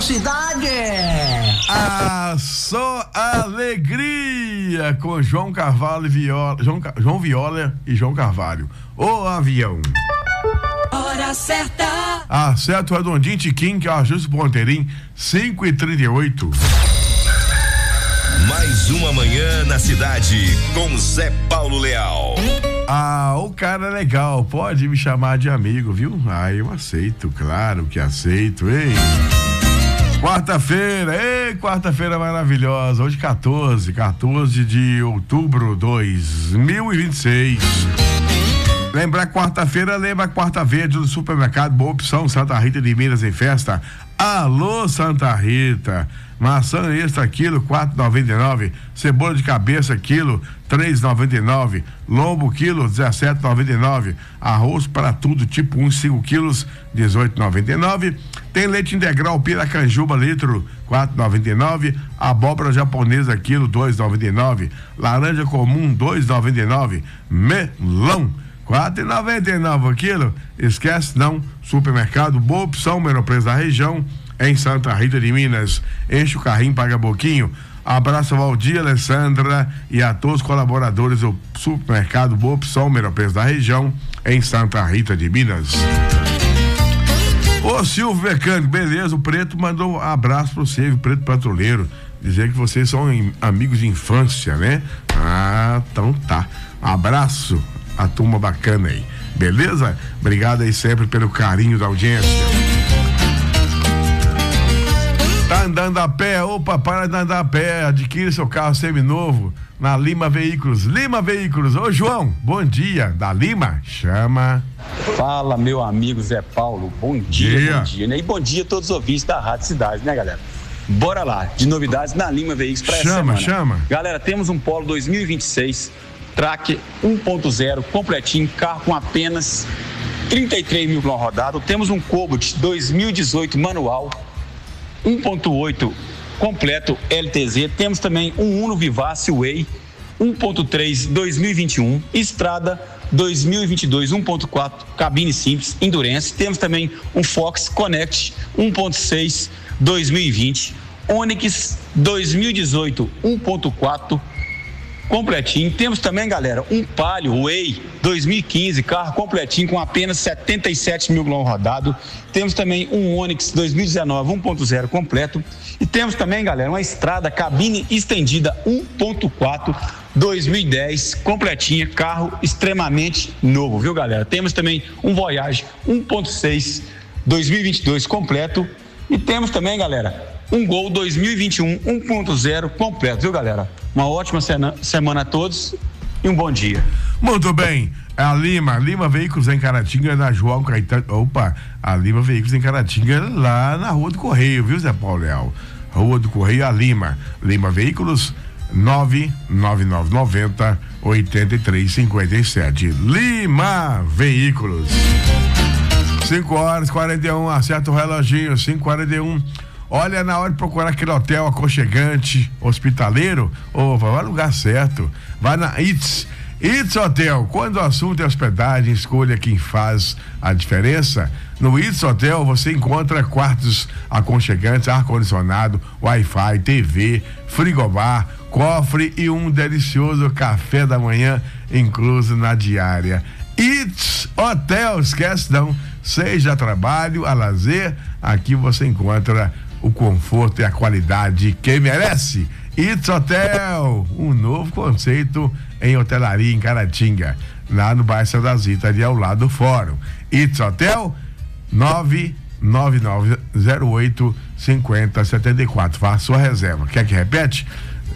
cidade. Só alegria com João Carvalho e Viola, João Viola e João Carvalho. Ô avião. Hora certa. Acerta o redondinho Tiquim, que é o ajuste Ponteirinho, 5h38. Mais uma manhã na cidade com Zé Paulo Leal. O cara é legal, pode me chamar de amigo, viu? Eu aceito, claro que aceito, hein? Quarta-feira maravilhosa, hoje 14 de outubro de 2026. Lembra quarta-feira, lembra a quarta verde do supermercado Boa Opção Santa Rita de Minas em festa. Alô Santa Rita, maçã extra quilo 4,99, cebola de cabeça quilo 3,99, lombo quilo 17,99, arroz para tudo tipo 1, 5 quilos 18,99, tem leite integral Piracanjuba litro 4,99, abóbora japonesa quilo 2,99, laranja comum 2,99, melão 4,99 quilo. Esquece não, supermercado Boa Opção, menor preço da região, em Santa Rita de Minas. Enche o carrinho, paga pouquinho. Abraço ao Valdir, Alessandra e a todos os colaboradores do supermercado Boa Opção, menor preço da região, em Santa Rita de Minas. Ô Silvio Mecânico, beleza, o Preto mandou um abraço pro Silvio, Preto Patrulheiro, dizer que vocês são amigos de infância, né? Então tá, abraço a turma bacana aí, beleza? Obrigado aí sempre pelo carinho da audiência. Tá andando a pé? Opa, para de andar a pé, adquire seu carro seminovo na Lima Veículos. Ô João, bom dia, da Lima, chama. Fala, meu amigo Zé Paulo, bom dia, né? E bom dia a todos os ouvintes da Rádio Cidade, né, galera? Bora lá, de novidades na Lima Veículos para essa semana. Chama. Galera, temos um Polo 2026 Track 1.0 completinho, carro com apenas 33 mil quilômetros rodados. Temos um Cobalt 2018 manual 1.8 completo LTZ. Temos também um Uno Vivace Way 1.3 2021, Estrada 2022 1.4 cabine simples Endurance. Temos também um Fox Connect 1.6 2020, Onix 2018 1.4 completinho. Temos também, galera, um Palio Way 2015, carro completinho com apenas 77 mil quilômetros rodados. Temos também um Onix 2019 1.0 completo. E temos também, galera, uma Estrada cabine estendida 1.4 2010 completinha, carro extremamente novo, viu, galera? Temos também um Voyage 1.6 2022 completo. E temos também, galera, um Gol 2021 1.0 completo, viu, galera? Uma ótima semana a todos e um bom dia. Muito bem, a Lima Veículos em Caratinga, na João Caetano. A Lima Veículos em Caratinga, lá na Rua do Correio, viu, Zé Paulo Leal? Rua do Correio, a Lima Veículos, 99990-8357. Lima Veículos. 5h41, acerta o reloginho, 5h41. Olha, na hora de procurar aquele hotel aconchegante, hospitaleiro, vai no lugar certo. Vai na It's Hotel. Quando o assunto é hospedagem, escolha quem faz a diferença. No It's Hotel você encontra quartos aconchegantes, ar-condicionado, Wi-Fi, TV, frigobar, cofre e um delicioso café da manhã incluso na diária. It's Hotel, esquece não. Seja trabalho, a lazer, aqui você encontra o conforto e a qualidade que merece. It's Hotel, um novo conceito em hotelaria em Caratinga, lá no bairro Santa Zita, ali ao lado do Fórum. It's Hotel, 99908-5074. Faça sua reserva. Quer que repete?